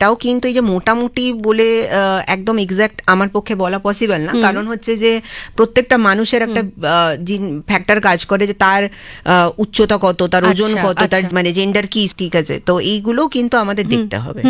সেটাও কিন্তু এই যে মোটামুটি বলে একদম এক্সাক্ট আমার পক্ষে বলা পসিবল না, কারণ হচ্ছে যে প্রত্যেকটা মানুষের একটা ফ্যাক্টর কাজ করে, যে তার উচ্চতা কত, তার ওজন কত, তার মানে জেন্ডার কি, ঠিক আছে, তো এইগুলোও কিন্তু আমাদের দেখতে হবে।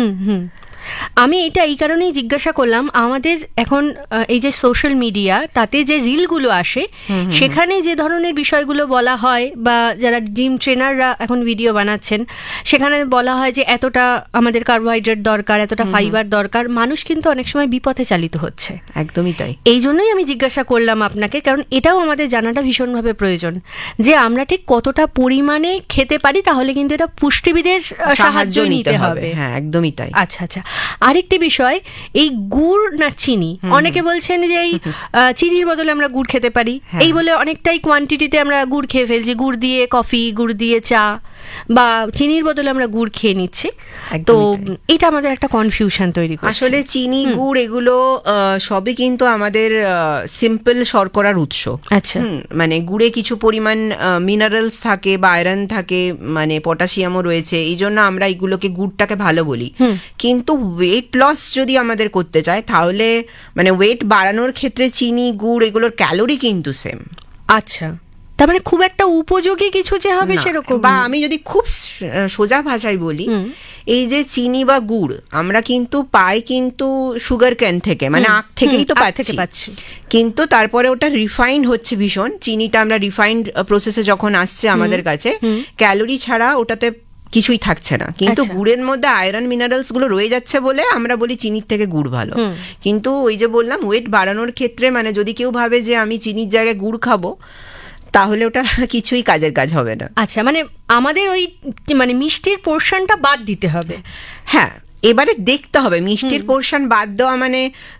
আমি এটা এই কারণেই জিজ্ঞাসা করলাম, আমাদের এখন এই যে সোশ্যাল মিডিয়া, তাতে যে রিলগুলো আসে সেখানে যে ধরনের বিষয়গুলো বলা হয়, বা যারা জিম ট্রেনাররা এখন ভিডিও বানাচ্ছেন সেখানে বলা হয় যে এতটা আমাদের কার্বোহাইড্রেট দরকার, এতটা ফাইবার দরকার, মানুষ কিন্তু অনেক সময় বিপথে চালিত হচ্ছে। একদমই তাই। এই জন্যই আমি জিজ্ঞাসা করলাম আপনাকে, কারণ এটাও আমাদের জানাটা ভীষণভাবে প্রয়োজন, যে আমরা ঠিক কতটা পরিমাণে খেতে পারি, তাহলে কিন্তু এটা পুষ্টিবিদের সাহায্য নিতে হবে। হ্যাঁ, একদমই তাই। আচ্ছা আচ্ছা, আরেকটি বিষয়, এই গুড় না চিনি, অনেকে বলছেন যে এই চিনির বদলে আমরা গুড় খেতে পারি, এই বলে অনেকটাই কোয়ান্টিটিতে আমরা গুড় খেয়ে ফেলছি, গুড় দিয়ে কফি, গুড় দিয়ে চা, বা চিনির বদলে আমরা গুড় খেয়ে নিচ্ছি। তো এটা আমাদের একটা কনফিউশন তৈরি করছে। আসলে চিনি, গুড় এগুলো সবই কিন্তু আমাদের সিম্পল শর্করার উৎস। আচ্ছা, মানে গুড়ে কিছু পরিমাণ মিনারেলস থাকে বা আয়রন থাকে, মানে পটাশিয়ামও রয়েছে, এই জন্য আমরা এগুলোকে গুড়টাকে ভালো বলি। কিন্তু ওয়েট লস যদি আমাদের করতে চায়, তাহলে মানে ওয়েট বাড়ানোর ক্ষেত্রে চিনি, গুড় এগুলোর ক্যালোরি কিন্তু সেম। আচ্ছা, তার মানে খুব একটা উপযোগী কিছু যে হবে সেরকম, বা আমি যদি খুব সোজা ভাষায় বলি, এই যে চিনি বা গুড় আমরা কিন্তু পাই কিন্তু সুগার ক্যান থেকে, মানে আখ থেকেই তো পাচ্ছি, কিন্তু তারপরে ওটা রিফাইন্ড হচ্ছে ভীষণ। চিনিটা আমরা রিফাইন্ড প্রসেসে যখন আসছে আমাদের কাছে, ক্যালোরি ছাড়া ওটাতে কিছুই থাকছে না, কিন্তু গুড়ের মধ্যে আয়রন মিনারেলস গুলো রয়ে যাচ্ছে বলে আমরা বলি চিনির থেকে গুড় ভালো। কিন্তু ওই যে বললাম, ওয়েট বাড়ানোর ক্ষেত্রে মানে যদি কেউ ভাবে যে আমি চিনির জায়গায় গুড় খাবো, তাহলে ওটা কিছুই কাজের কাজ হবে না। আচ্ছা, মানে আমাদের ওই মানে মিষ্টির পোরশনটা বাদ দিতে হবে। হ্যাঁ, এবারে দেখতে হবে মিষ্টির পোর্শন বাদ দেওয়া মানে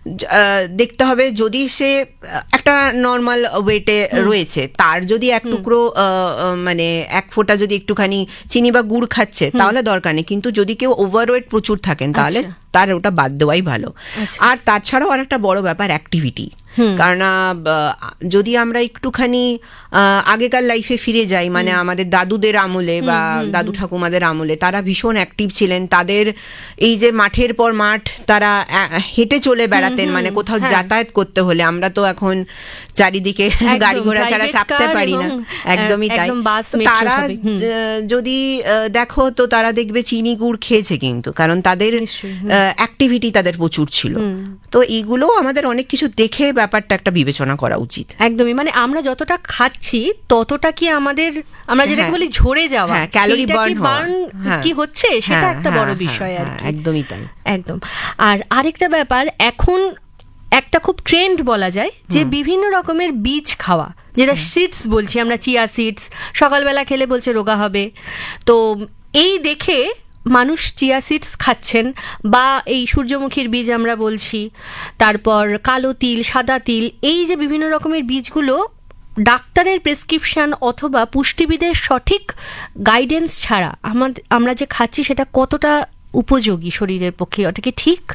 দেখতে হবে যদি সে একটা নর্মাল ওয়েটে রয়েছে, তার যদি এক টুকরো মানে এক ফোঁটা যদি একটুখানি চিনি বা গুড় খাচ্ছে তাহলে দরকার নেই, কিন্তু যদি কেউ ওভারওয়েট প্রচুর থাকেন তাহলে তার ওটা বাদ দেওয়াই ভালো। আর তাছাড়াও আর একটা বড় ব্যাপার অ্যাক্টিভিটি, কারণ যদি আমরা একটুখানি আগেকার লাইফে ফিরে যাই, মানে আমাদের দাদুদের আমলে বা দাদু ঠাকুমাদের আমলে, তারা ভীষণ অ্যাক্টিভ ছিলেন, তাদের এই যে মাঠের পর মাঠ তারা হেঁটে চলে বেড়াতেন, মানে কোথাও যাতায়াত করতে হলে, আমরা তো এখন চারিদিকে গাড়ি ঘোড়া ছাড়া চাপতে পারি না, একদমই তাই। তারা যদি দেখো তো তারা দেখবে চিনি গুড় খেয়েছে কিন্তু, কারণ তাদের অ্যাক্টিভিটি তাদের প্রচুর ছিল। তো এইগুলো আমাদের অনেক কিছু দেখে ব্যাপারটা একটা বিবেচনা করা উচিত। একদমই, মানে আমরা যতটা খাচ্ছি ততটা কি আমাদের, আমরা যেটাকে বলি ঝরে যাওয়া, ক্যালোরি বার্ন কি হচ্ছে সেটা একটা বড় বিষয় আর কি। একদমই তাই, একদম। আর আরেকটা ব্যাপার, এখন একটা খুব ট্রেন্ড বলা যায় যে বিভিন্ন রকমের বীজ খাওয়া, যেটা সিডস বলছি আমরা, চিয়া সিডস, সকালবেলা খেলে বলছে রোগা হবে। তো এই দেখে মানুষ চিয়া সিডস খাচ্ছেন, বা এই সূর্যমুখীর বীজ আমরা বলছি, তারপর কালো তিল, সাদা তিল, এই যে বিভিন্ন রকমের বীজগুলো ডাক্তারের প্রেসক্রিপশন অথবা পুষ্টিবিদের সঠিক গাইডেন্স ছাড়া আমরা যে খাচ্ছি সেটা কতটা উপযোগী শরীরের পক্ষে, ওটা কি ঠিক?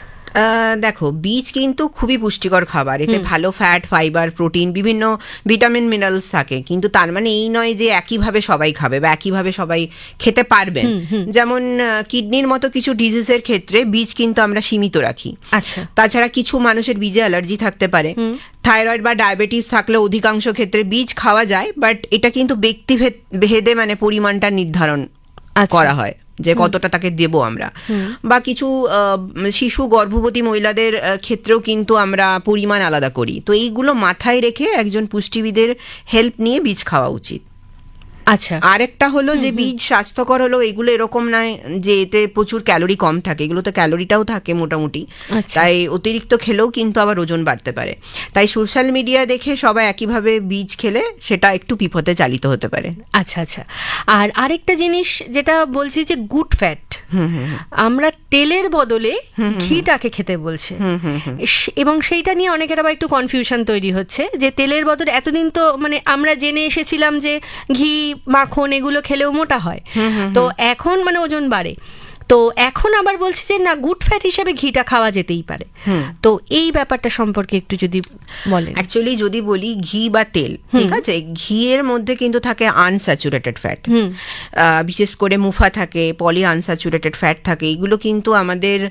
দেখো, বীজ কিন্তু খুবই পুষ্টিকর খাবার, এতে ভালো ফ্যাট, ফাইবার, প্রোটিন, বিভিন্ন ভিটামিন মিনারেলস থাকে, কিন্তু তার মানে এই নয় যে একইভাবে সবাই খাবে বা একইভাবে সবাই খেতে পারবেন। যেমন কিডনির মতো কিছু ডিজিজের ক্ষেত্রে বীজ কিন্তু আমরা সীমিত রাখি। আচ্ছা, তাছাড়া কিছু মানুষের বীজে অ্যালার্জি থাকতে পারে, থাইরয়েড বা ডায়াবেটিস থাকলে অধিকাংশ ক্ষেত্রে বীজ খাওয়া যায়, বাট এটা কিন্তু ব্যক্তি ভেদে মানে পরিমাণটা নির্ধারণ করা হয় যে কতটা তাকে দেব আমরা। বা কিছু শিশু, গর্ভবতী মহিলাদের ক্ষেত্রেও কিন্তু আমরা পরিমাণ আলাদা করি। তো এইগুলো মাথায় রেখে একজন পুষ্টিবিদের হেল্প নিয়ে বীজ খাওয়া উচিত। আচ্ছা, আরেকটা হলো যে বীজ স্বাস্থ্যকর হলো এগুলো এরকম নয় যে এতে প্রচুর ক্যালোরি কম থাকে, এগুলোতে ক্যালোরিটাও থাকে মোটামুটি, তাই অতিরিক্ত খেলেও কিন্তু আবার ওজন বাড়তে পারে। তাই সোশ্যাল মিডিয়া দেখে সবাই একইভাবে বীজ খেলে সেটা একটু বিপথে চালিত হতে পারে। আচ্ছা আচ্ছা, আর আরেকটা জিনিস যেটা বলছি যে গুড ফ্যাট, আমরা তেলের বদলে ঘিটাকে খেতে বলছে, এবং সেইটা নিয়ে অনেকের আবার একটু কনফিউশন তৈরি হচ্ছে যে তেলের বদলে, এতদিন তো মানে আমরা জেনে এসেছিলাম যে ঘি, মাখন এগুলো খেলেও মোটা হয়, তো এখন মানে ওজন বাড়ে, তো এখন আবার বলছি যে না, গুড ফ্যাট হিসেবে ঘিটা খাওয়া যেতেই পারে। তো এই ব্যাপারটা সম্পর্কে একটু যদি বলেন। অ্যাকচুয়ালি যদি বলি ঘি বা তেল, ঠিক আছে, ঘিয়ের মধ্যে কিন্তু থাকে আনস্যাচুরেটেড ফ্যাট, বিশেষ করে মুফা থাকে, পলি আনস্যাচুরেটেড ফ্যাট থাকে, এগুলো কিন্তু আমাদের